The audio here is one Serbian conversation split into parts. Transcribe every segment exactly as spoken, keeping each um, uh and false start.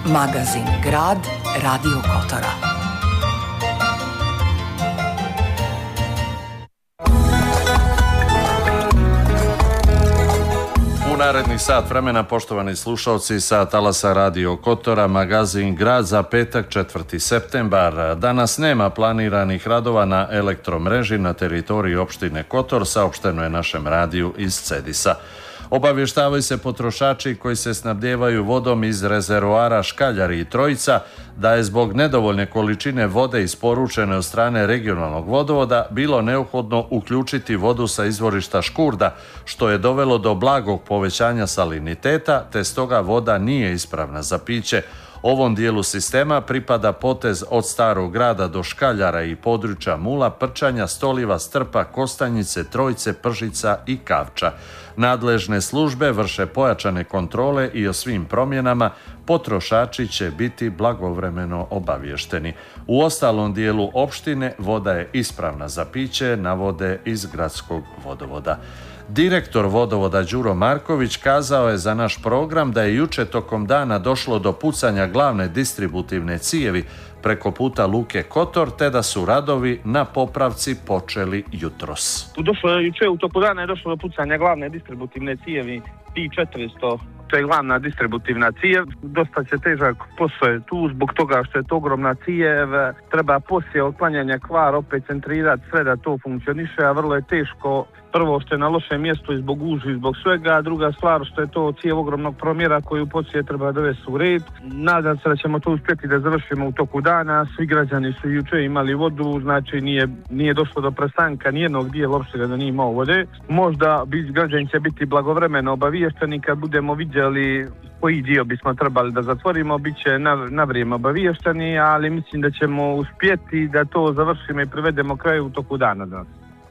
Magazin Grad Radio Kotora. U narednih sat vremena, poštovani slušalci, sa talasa Radio Kotora, magazin Grad za petak četvrti septembar. Danas nema planiranih radova na elektromreži na teritoriji opštine Kotor, saopšteno je našem radiju iz Cedisa. Obavještavaju se potrošači koji se snabdijevaju vodom iz rezervoara Škaljari i Trojica da je zbog nedovoljne količine vode isporučene od strane regionalnog vodovoda bilo neophodno uključiti vodu sa izvorišta Škurda, što je dovelo do blagog povećanja saliniteta, te stoga voda nije ispravna za piće. Ovom dijelu sistema pripada potez od Starog grada do Škaljara i područja Mula, Prčanja, Stoliva, Strpa, Kostanjice, Trojice, Pržica i Kavča. Nadležne službe vrše pojačane kontrole i o svim promjenama potrošači će biti blagovremeno obavješteni. U ostalom dijelu opštine voda je ispravna za piće, navode iz gradskog vodovoda. Direktor vodovoda Đuro Marković kazao je za naš program da je juče tokom dana došlo do pucanja glavne distributivne cijevi preko puta Luke Kotor, te da su radovi na popravci počeli jutros. Došlo je juče, u toku dana je došlo do pucanja glavne distributivne cijevi P četiristo. To je glavna distributivna cijev. Dosta će težak posao je tu zbog toga što je to ogromna cijev. Treba poslije otklanjanja kvara opet centrirati sve da to funkcioniše, a vrlo je teško. Prvo što je na lošem mjestu i zbog gužvi i zbog svega, a druga stvar što je to cijev ogromnog promjera koju poslije treba dovesti u red. Nadam se da ćemo to uspjeti da završimo u toku dana. Svi građani su juče imali vodu, znači nije, nije došlo do prestanka nijednog dijela opštine da nije imao vode. Možda bi građani će biti blagovremeno obaviješteni kad budemo vidjeli koji dio bismo trebali da zatvorimo, bit će na, na vrijeme obaviješteni, ali mislim da ćemo uspjeti da to završimo i privedemo kraju u toku dana danas.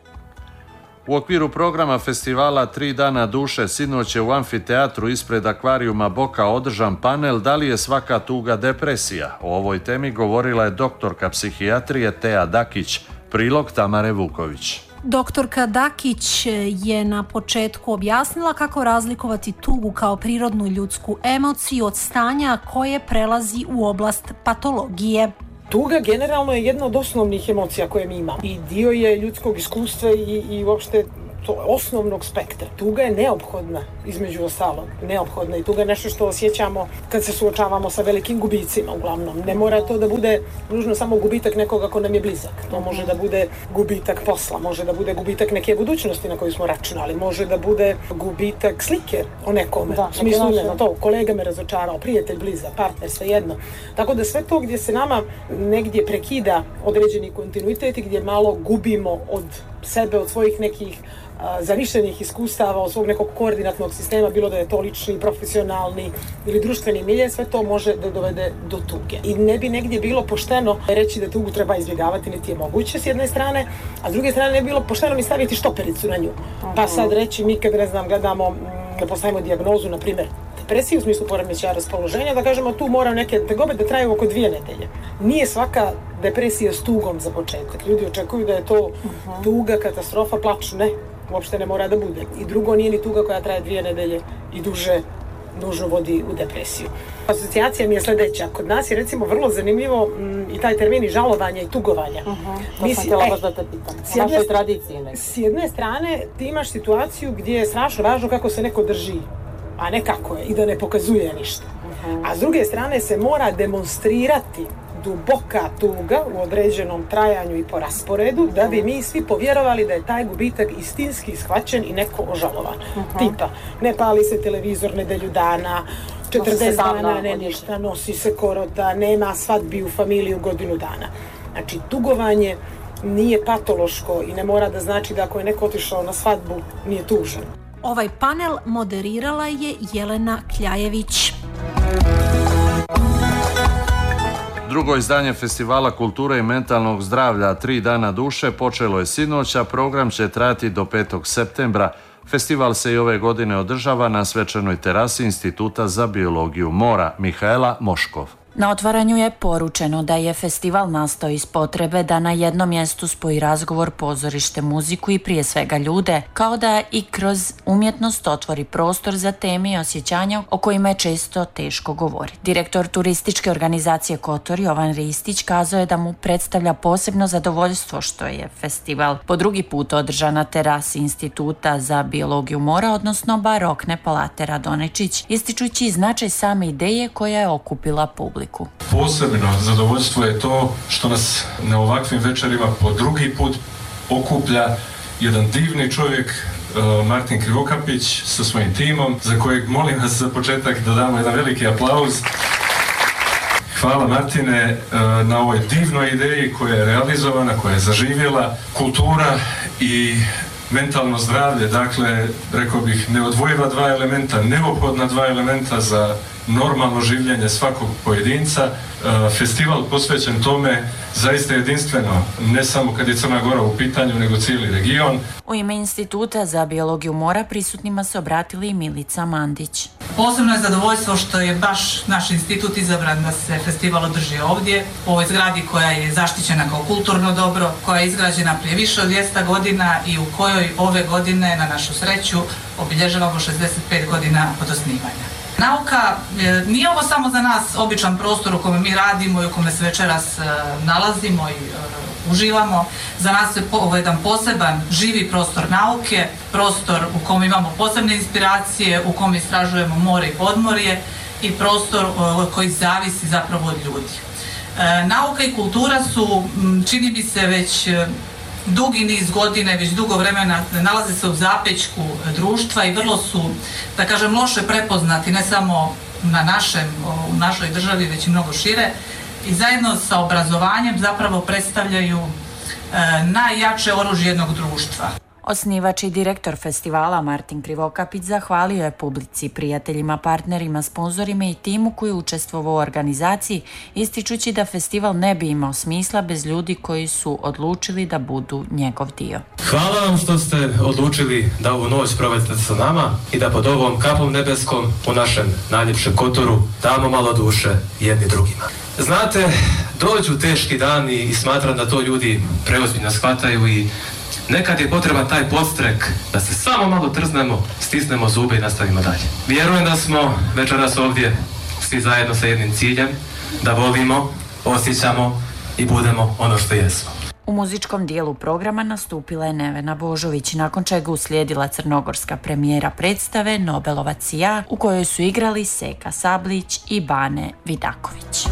U okviru programa festivala Tri dana duše sinoć je u amfiteatru ispred akvarijuma Boka održan panel Da li je svaka tuga depresija? O ovoj temi govorila je doktorka psihijatrije Teja Dakić, prilog Tamare Vuković. Doktorka Dakić je na početku objasnila kako razlikovati tugu kao prirodnu ljudsku emociju od stanja koje prelazi u oblast patologije. Tuga generalno je jedna od osnovnih emocija koje mi imamo i dio je ljudskog iskustva i, i uopšte to osnovnog spektra. Tuga je neophodna, između ostalog, neophodna i tuga je nešto što osjećamo kad se suočavamo sa velikim gubicima uglavnom. Ne mora to da bude nužno samo gubitak nekoga ko nam je blizak. To može da bude gubitak posla, može da bude gubitak neke budućnosti na koju smo računali, može da bude gubitak slike o nekome. Da, u smislu, ne znam, to, kolega me razočarao, prijatelj, blizak, partner, svejedno. Tako da sve to gdje se nama negdje prekida određeni kontinuitet i gdje malo gubimo od sebe, od svojih nekih zamišljenih iskustava, od svog nekog koordinatnog sistema, bilo da je to lični, profesionalni ili društveni milje, sve to može da dovede do tuge. I ne bi negdje bilo pošteno reći da tugu treba izbjegavati, niti je moguće s jedne strane, a s druge strane ne bi bilo pošteno ni staviti štopericu na nju. Pa sad reći mi kad, ne znam, gledamo, da postavimo dijagnozu, na primjer, depresiju u smislu poremećaja raspoloženja, da kažemo tu mora neke tegobe da traju oko dvije nedelje. Nije svaka depresija s tugom za početak. Ljudi očekuju da je to tuga, katastrofa, plač, ne. Uopšte ne mora da bude. I drugo, nije ni tuga koja traje dvije nedelje i duže nužno vodi u depresiju. Asocijacija mi je sljedeća. Kod nas je recimo vrlo zanimljivo m, i taj termin žalovanja i tugovanja. Uh-huh. To mi sam htjela baš da te pitam. U našoj tradiciji nekako. S jedne strane ti imaš situaciju gdje je strašno važno kako se neko drži, a ne kako je i da ne pokazuje ništa. Uh-huh. A s druge strane se mora demonstrirati duboka tuga u određenom trajanju i po rasporedu, da bi mi svi povjerovali da je taj gubitak istinski shvaćen i neko ožalovan. Uh-huh. Tipa, ne pali se televizor nedelju dana, četrdeset dana ne ništa, nosi se korota, nema svadbi u familiji u godinu dana. Znači, tugovanje nije patološko i ne mora da znači da ako je neko otišao na svadbu, nije tužan. Ovaj panel moderirala je Jelena Kljajević. Drugo izdanje Festivala kulture i mentalnog zdravlja Tri dana duše počelo je sinoć, a program će trajati do petog septembra. Festival se i ove godine održava na svečanoj terasi Instituta za biologiju mora Mihaela Moškov. Na otvaranju je poručeno da je festival nastao iz potrebe da na jednom mjestu spoji razgovor, pozorište, muziku i prije svega ljude, kao da i kroz umjetnost otvori prostor za teme i osjećanja o kojima je često teško govoriti. Direktor turističke organizacije Kotor Jovan Ristić kazao je da mu predstavlja posebno zadovoljstvo što je festival po drugi put održan na terasi Instituta za biologiju mora, odnosno barokne palate Radonečić, ističući značaj same ideje koja je okupila publiku. Posebno zadovoljstvo je to što nas na ovakvim večerima po drugi put okuplja jedan divni čovjek, Martin Krivokapić sa svojim timom, za kojeg molim vas za početak da damo jedan veliki aplauz. Hvala Martine na ovoj divnoj ideji koja je realizovana, koja je zaživjela. Kultura i mentalno zdravlje, dakle, rekao bih, neodvojiva dva elementa, neophodna dva elementa za normalno življenje svakog pojedinca. Festival posvećen tome zaista jedinstveno, ne samo kad je Crna Gora u pitanju, nego cijeli region. U ime Instituta za biologiju mora prisutnima se obratili i Milica Mandić. Posebno je zadovoljstvo što je baš naš institut izabran da se festival održi ovdje, u ovoj zgradi koja je zaštićena kao kulturno dobro, koja je izgrađena prije više od dvjesto godina i u kojoj ove godine, na našu sreću, obilježavamo šezdeset pet godina od osnivanja. Nauka, nije ovo samo za nas običan prostor u kome mi radimo i u kome se večeras nalazimo i uživamo. Za nas je ovo jedan poseban, živi prostor nauke, prostor u kojem imamo posebne inspiracije, u kojem istražujemo more i podmorje i prostor koji zavisi zapravo od ljudi. Nauka i kultura su, čini mi se, već dugi niz godine, već dugo vremena nalaze se u zapećku društva i vrlo su, da kažem, loše prepoznati ne samo na našem, u našoj državi, već i mnogo šire, i zajedno sa obrazovanjem zapravo predstavljaju e, najjače oružje jednog društva. Osnivač i direktor festivala Martin Krivokapić zahvalio je publici, prijateljima, partnerima, sponzorima i timu koji je učestvovao u organizaciji, ističući da festival ne bi imao smisla bez ljudi koji su odlučili da budu njegov dio. Hvala vam što ste odlučili da ovu noć provedete sa nama i da pod ovom kapom nebeskom u našem najljepšem Kotoru damo malo duše jedni drugima. Znate, dođu teški dani i smatram da to ljudi preozbiljno shvataju i nekad je potreban taj podstrek da se samo malo trznemo, stisnemo zube i nastavimo dalje. Vjerujem da smo večeras ovdje svi zajedno sa jednim ciljem, da volimo, osjećamo i budemo ono što jesmo. U muzičkom dijelu programa nastupila je Nevena Božović, nakon čega uslijedila crnogorska premijera predstave Nobelovac i ja, u kojoj su igrali Seka Sablić i Bane Vidaković.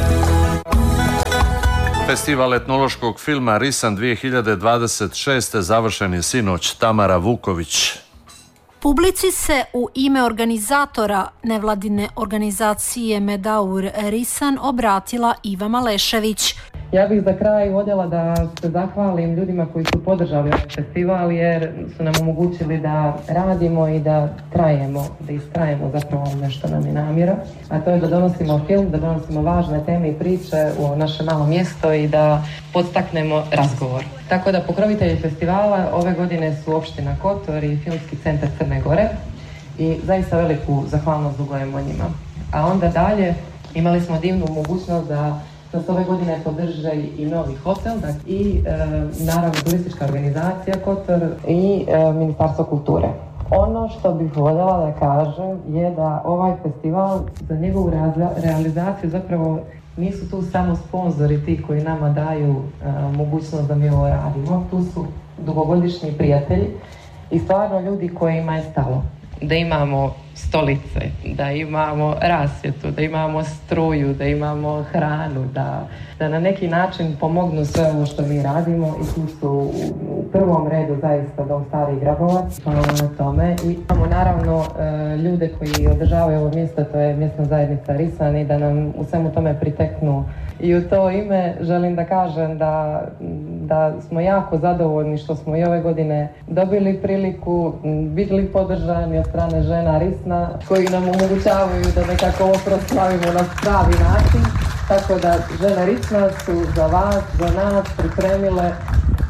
Festival etnološkog filma Risan dvije hiljade dvadeset šeste završen je sinoć. Tamara Vuković. Publici se u ime organizatora nevladine organizacije Medaur Risan obratila Iva Malešević. Ja bih za kraj voljela da se zahvalim ljudima koji su podržali ovaj festival jer su nam omogućili da radimo i da trajemo, da istrajemo zapravo nešto nam je namjera. A to je da donosimo film, da donosimo važne teme i priče u naše malo mjesto i da podstaknemo razgovor. Tako da pokrovitelji festivala ove godine su opština Kotor i Filmski centar Crne Gore i zaista veliku zahvalnost dugujemo njima. A onda dalje imali smo divnu mogućnost da da se ove godine podrže i novi hotel i e, naravno turistička organizacija Kotor i e, Ministarstvo kulture. Ono što bih voljela da kažem je da ovaj festival za njegovu realizaciju zapravo nisu tu samo sponzori ti koji nama daju e, mogućnost da mi ovo radimo. Tu su dugogodišnji prijatelji i stvarno ljudi kojima je stalo. Da imamo stolice, da imamo rasvjetu, da imamo struju, da imamo hranu, da, da na neki način pomognu sve ovo što mi radimo i tu su u, u prvom redu zaista Dom Stari Grabovac, hvala na tome. I imamo naravno e, ljude koji održavaju ovo mjesto, to je mjesna zajednica Risan i da nam u svemu tome priteknu. I u to ime želim da kažem da, da smo jako zadovoljni što smo i ove godine dobili priliku, bili podržani od strane žena Risna koji nam omogućavaju da nekako ovo proslavimo na pravi način. Tako da žene Risna su za vas, za nas pripremile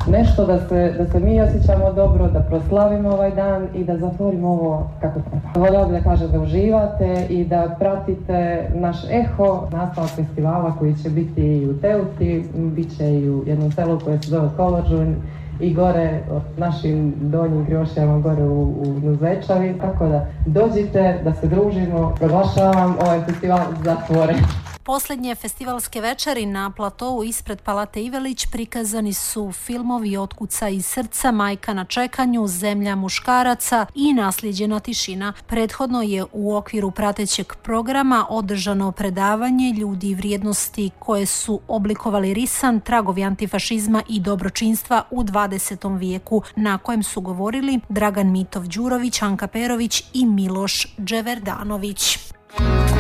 nešto da se, da se mi osjećamo dobro, da proslavimo ovaj dan i da zatvorimo ovo kako treba. Voljela bih da kažem da uživate i da pratite naš eho, nastavak festivala koji će biti i u Teuti, bit će i u jednom selu koje se zove Kolođun i gore od našim donjim Griošijama gore u, u Nuzečavi, tako da dođite da se družimo, proglašavam ovaj festival zatvoren. Posljednje festivalske večeri na platovu ispred Palate Ivelić prikazani su filmovi Otkuca iz srca, Majka na čekanju, Zemlja muškaraca i Nasljeđena tišina. Prethodno je u okviru pratećeg programa održano predavanje Ljudi i vrijednosti koje su oblikovali risan, tragovi antifašizma i dobročinstva u dvadesetom vijeku, na kojem su govorili Dragan Mitov Đurović, Anka Perović i Miloš Dževerdanović.